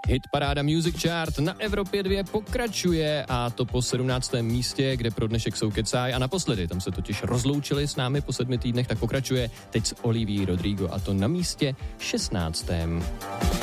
Hit paráda Music Chart na Evropě 2 pokračuje a to po 17. místě, kde pro dnešek jsou Kecaj a naposledy, tam se totiž rozloučili s námi po 7 týdnech, tak pokračuje teď s Olivií Rodrigo a to na místě 16.